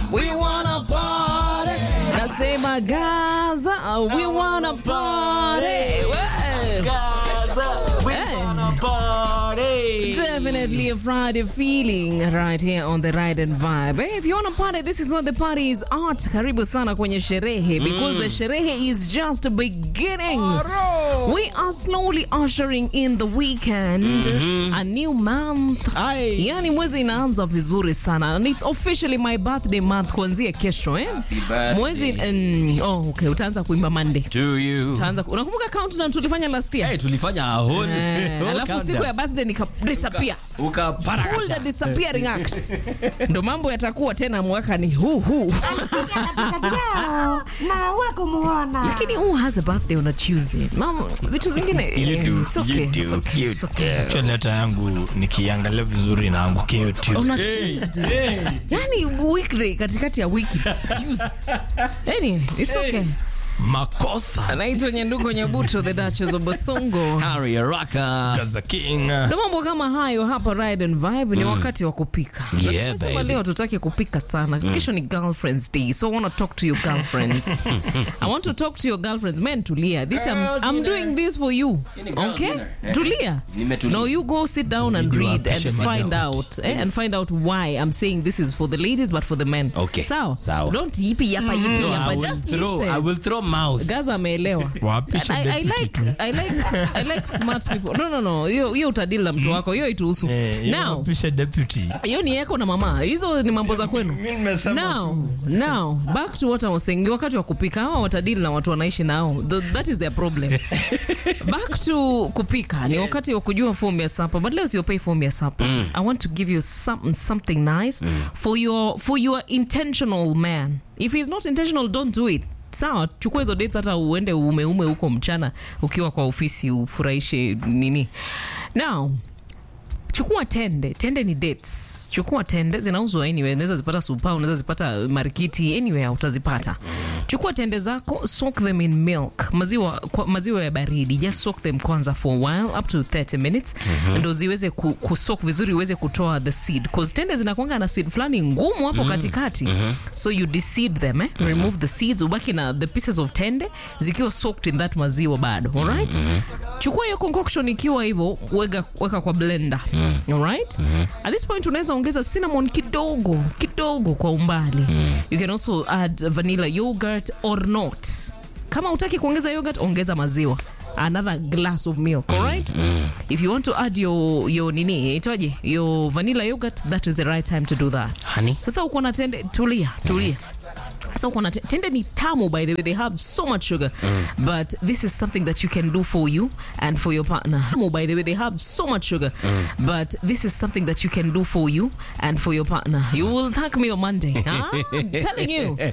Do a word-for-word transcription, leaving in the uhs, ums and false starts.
we wanna party. Nasema Gaza, we wanna party. Gaza, we Hey. wanna party. Definitely a Friday feeling right here on the Ride and Vibe. Hey, if you want to party, this is what the party is at. Karibu sana kwenye sherehe because the sherehe is just beginning. We are slowly ushering in the weekend, a new month. Aye. Yani mwezi inaanza vizuri sana and it's officially my birthday month kuanzia kesho eh? birthday. Mwezi um, oh okay, utaanza kuimba Monday. To you. Utaanza unakumbuka countdown tulifanya last year? Hey, tulifanya a whole, Eh, whole alafu siku ya birthday nika disappear. Uka Full the disappearing act. Ndo mambo yatakuwa tena mwaka ni huu huu. na wako muona. Lakini who has a birthday on a Tuesday? Mama, vitu zingine You do, it's okay, you do, it's okay, you it's okay. Actually hata yangu nikiangalia vizuri na angukia hiyo Tuesday. On a Tuesday. Yani weekday katikati ya wiki. Tuesday. Anyway, it's okay. Makosa. Anaitwa Nyanduko Nyabuto, the Duchess of Basongo. Harry Araka. Gaza King. Ndo mambo kama hayo hapa Ride and Vibe ni wakati wa kupika. Na Yeah, tumesema baby. leo tutaki kupika sana. Kesho ni girlfriends day. So I want to talk to your girlfriends. I want to talk to your girlfriends. Men, tulia. This I'm, Girl I'm dinner. doing this for you. Ini girl Okay? dinner. Eh. Tulia. Nimetulia. No, you go sit down and Ndio read and apishe find madam. out eh, and find out why I'm saying this is for the ladies but for the men. Okay. Sawa? Sawa. Don't yippee yappa yippee No, I yappa. will Just throw, listen. I will throw mouse. Gaza ameelewa. Wapisha I, I like I like I like smart people. No no no. Hiyo hiyo utadili na mtu wako. Hiyo ituhusu. Eh, Now, wapisha deputy. hiyo ni yako na mama. Hizo ni mambo za kwenu. Mimi nimesema Now, now back to what I was saying. Ni wakati wa kupika. Hao watadili na watu wanaishi nao. Th- That is their problem. Back to kupika. Ni wakati wa kujua form ya supper. But leo siopei form ya supper. I want to give you some, something nice for your for your intentional man. If he's not intentional, don't do it. Sawa, chukua hizo dates hata uende umeume huko mchana ukiwa kwa ofisi ufurahishe nini. Now, chukua tende. Tende ni dates. Chukua tende, zinauzwa anyway. Unaweza zipata supa, unaweza zipata marikiti, anyway utazipata. Chukua tende zako, soak them in milk. Maziwa kwa, maziwa ya baridi. Just soak them kwanza for a while, up to thirty minutes. Ndio ziweze ku, kusoak vizuri, uweze kutoa the seed. Because tende zinakuanga na seed fulani ngumu hapo katikati. So you deseed them, eh? Remove the seeds, ubaki na the pieces of tende zikiwa soaked in that maziwa bado. Alright? Chukua hiyo concoction ikiwa hivyo, weka weka kwa blender. Alright? At this point unaweza ongeza cinnamon kidogo, kidogo kwa umbali. You can also add vanilla yogurt or not. Kama utaki kuongeza yogurt, ongeza maziwa. Another glass of milk, alright? If you want to add your your nini, itwaje? Your vanilla yogurt, that is the right time to do that. Honey. Sasa uko na tende, tulia, tulia. So kuna te- tende ni tamu, by the way. They have so much sugar. But this is something that you can do for you and for your partner. Tamu, by the way. They have so much sugar. But this is something that you can do for you and for your partner. You will thank me on Monday. Huh? I'm telling you.